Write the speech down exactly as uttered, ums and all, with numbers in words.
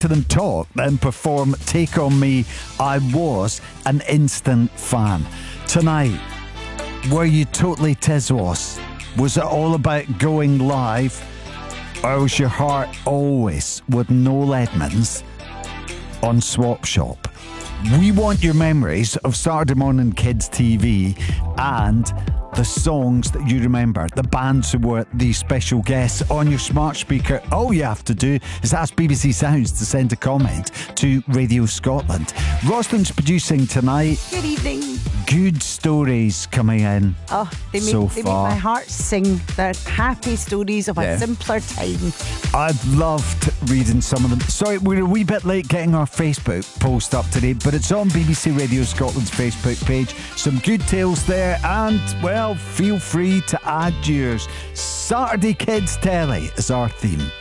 to them talk and perform Take On Me, I was an instant fan. Tonight, were you totally Tiswas? Was it all about going live? Or was your heart always with Noel Edmonds on Swap Shop? We want your memories of Saturday Morning Kids T V and the songs that you remember, the bands who were the special guests on your smart speaker. All you have to do is ask B B C Sounds to send a comment to Radio Scotland. Roslin's producing tonight. Good evening. Good stories coming in. Oh, they make, so they make far. my heart sing. They're happy stories of Yeah. a simpler time. I've loved reading some of them. Sorry, we're a wee bit late getting our Facebook post up today, but it's on B B C Radio Scotland's Facebook page. Some good tales there, and, well, feel free to add yours. Saturday Kids Telly is our theme.